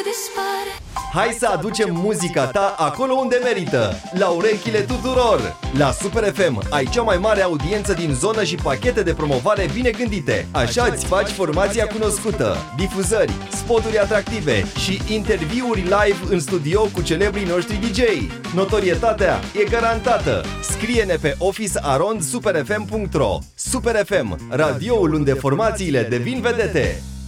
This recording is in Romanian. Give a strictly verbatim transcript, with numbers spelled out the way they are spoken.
dispare. Hai să aducem muzica ta acolo unde merită, la urechile tuturor. La Super F M ai cea mai mare audiență din zonă și pachete de promovare bine gândite. Așa îți faci formația cunoscută, difuzări, spoturi atractive și interviuri live în studio cu celebrii noștri D J. Notorietatea e garantată. Scrie-ne pe office arond super f m punct r o. Super F M, radioul unde formațiile devin vedete.